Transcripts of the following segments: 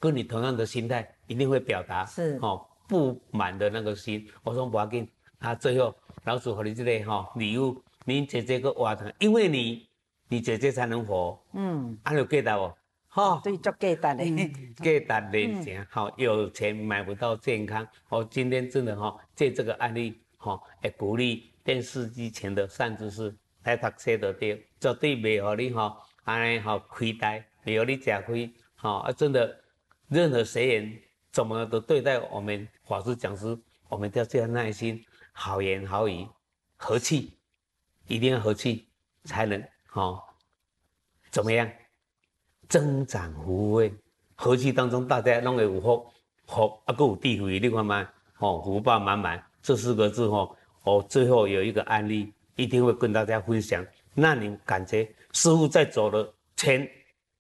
跟你同样的心态，一定会表达是不满的那个心。我说不要紧，最后老祖给你这个礼物，你姐姐个活堂，因为你姐姐才能活。就记得哦。 对，就记得嘞， 记得人情。有钱买不到健康。今天真的借这个案例会鼓励电视机前的善知识来读书就对，绝对袂让你安尼亏待，袂让你吃亏。真的，任何谁人怎么的对待我们法师讲师，我们都要这样耐心，好言好语，和气，一定要和气，才能怎么样增长福慧。和气当中，大家拢会有福，还有智慧，你看嘛，福报满满这4个字最后有一个案例，一定会跟大家分享。那你感觉师父在走的前，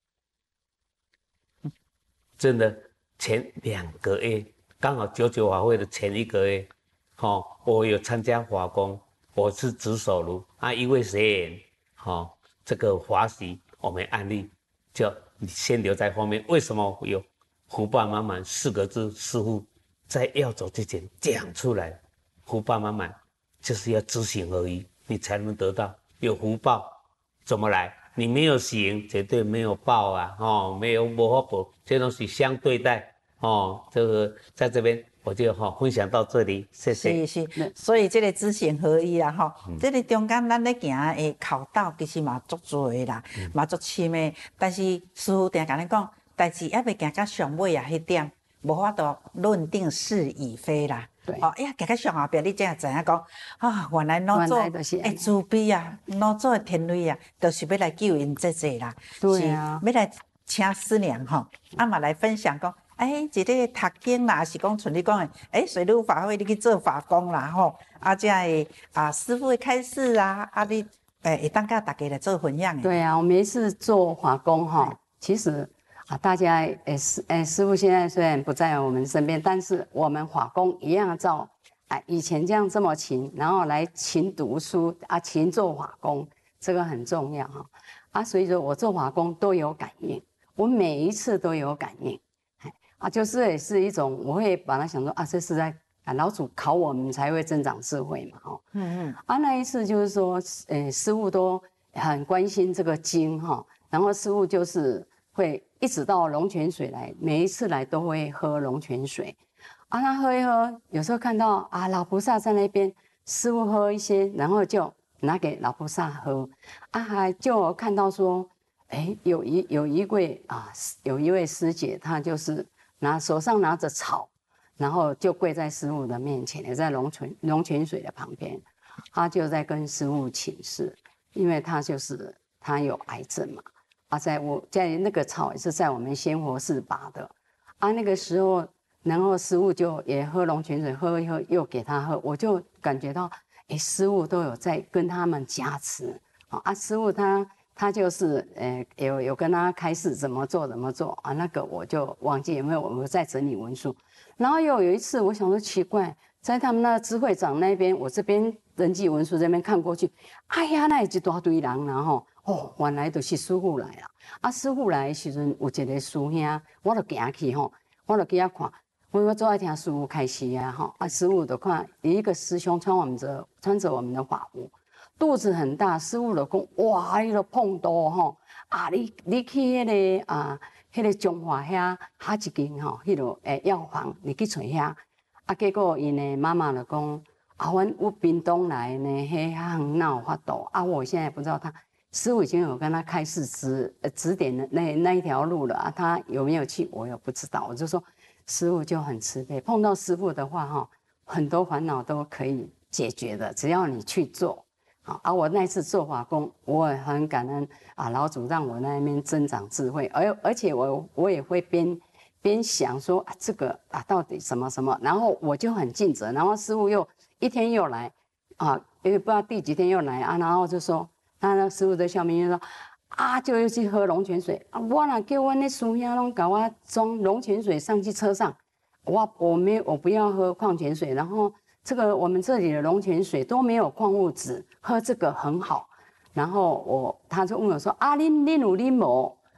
真的前2个月，刚好99法会的前1个月，我有参加法工，我是执手炉一位学员，这个华喜我们案例就你先留在后面。为什么有福报满满4个字？师父在要走之前讲出来，福报满满就是要知行合一，你才能得到有福报。怎么来？你没有行，绝对没有报没有没法报，这都是相对待这个在这边我就分享到这里，谢谢。 是，所以这个知行合一这个中间咱咧行的口道其实嘛足多的啦，嘛足深的。但是师父定甲咱讲，代志还未行到上尾迄点，无法度论定是与非啦。 对， 行到上后壁，你才会知影讲原来老祖的慈悲老祖的天理就是要来救因姐姐啦。 对啊， 要来请师娘嘛来分享讲。一个读经啦，是讲像你讲的，水陆法会你去做法工啦这会师父的开示你会当甲大家来做分享的。 对啊，我每一次做法工其实大家师父现在虽然不在我们身边，但是我们法工一样照以前这么勤，然后来勤读书勤做法工，这个很重要所以说我做法工都有感应，我每一次都有感应。就是也是一种，我会把它想说这是在老祖考我们才会增长智慧嘛那一次就是说师父都很关心这个经然后师父就是会一直到龙泉水来，每一次来都会喝龙泉水他喝一喝，有时候看到老菩萨在那边，师父喝一些，然后就拿给老菩萨喝就看到说有一位师姐，她就是手上拿着草，然后就跪在师父的面前，也在龙泉水的旁边，他就在跟师父请示，因为他有癌症嘛，在那个草也是在我们仙佛寺拔的那个时候，然后师父就也喝龙泉水，喝一喝又给他喝，我就感觉到师父都有在跟他们加持师父他就是有跟他开示怎么做那个我就忘记，因为我们在整理文书。然后又有一次我想说奇怪，在他们那知会长那边，我这边人际文书这边看过去，那一大堆人然后原来就是师父来了师父来的时阵有一个师兄，我就行去我就给他看，我最爱听师父开示师父就看一个师兄穿着我们的法服，肚子很大，师父就讲哇，你都碰到你去迄个中华遐一间迄个药房，你去找遐结果因的妈妈就讲我屏东来呢，迄较远哪有法度我现在不知道师父已经有跟他开示指点的那一条路了他有没有去我也不知道。我就说师父就很慈悲，碰到师父的话很多烦恼都可以解决的，只要你去做我那次做法工，我也很感恩老祖让我那边增长智慧，而且我也会边想说这个到底什么，然后我就很尽责，然后师父又一天又来因为不知道第几天又来然后就说那师父在下面就说就又去喝龙泉水我哪叫我那师兄拢给我装龙泉水上去车上，我不要喝矿泉水，然后这个我们这里的龙泉水都没有矿物质，喝这个很好。然后他就问我说你有啉无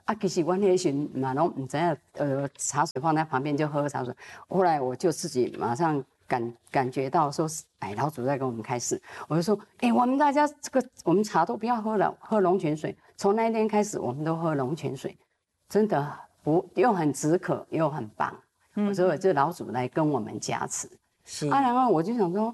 啊，其实我那时嘛拢唔知道，茶水放在旁边就喝茶水。后来我就自己马上感觉到说，哎，老祖在跟我们开始，我就说，哎，我们大家我们茶都不要喝了，喝龙泉水。从那一天开始，我们都喝龙泉水，真的又很止渴又很棒。所以这老祖来跟我们加持。然后我就想说，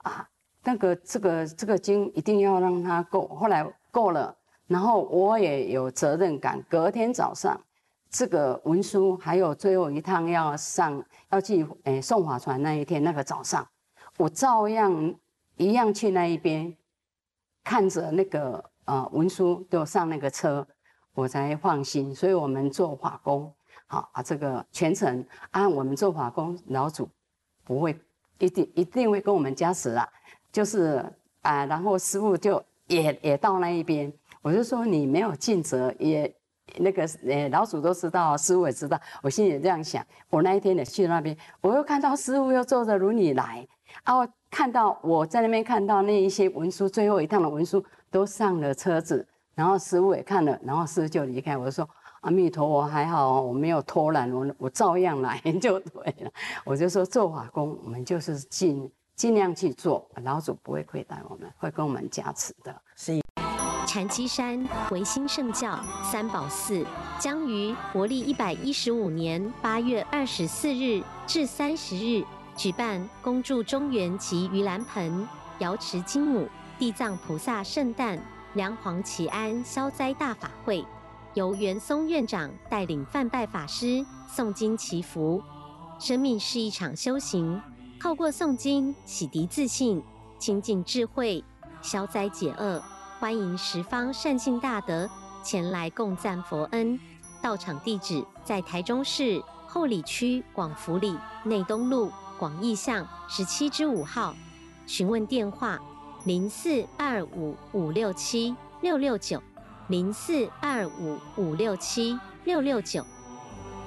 这个经一定要让它够。后来够了。然后我也有责任感，隔天早上这个文书还有最后一趟要去送法船那一天那个早上，我照样一样去那一边，看着那个文书都上那个车，我才放心。所以我们做法工，好这个全程我们做法工，老祖不会一定会跟我们加持啦，就是然后师父就也到那一边。我就说你没有尽责，也那个老祖都知道，师父也知道，我心里这样想。我那一天也去那边，我又看到师父又坐着轮椅来，我看到我在那边看到那一些文书，最后一趟的文书都上了车子，然后师父也看了，然后师父就离开。我就说阿弥陀佛，还好我没有偷懒，我照样来就对了。我就说做法工，我们就是尽量去做，老祖不会亏待我们，会跟我们加持的。 是。 禅机山维新圣教三宝寺将于国历115年8月24日至30日举办恭祝中元及盂兰盆、瑶池金母、地藏菩萨圣诞、梁皇祈安消灾大法会，由元松院长带领梵拜法师诵经祈福。生命是一场修行，透过诵经洗涤自信，亲近智慧，消灾解厄。欢迎十方善信大德前来共赞佛恩。到场地址在台中市后里区广福里内东路广义巷17-5号。询问电话0425567669，0425567669。